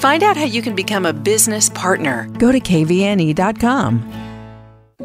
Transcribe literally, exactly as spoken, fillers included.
Find out how you can become a business partner. Go to K V N E dot com.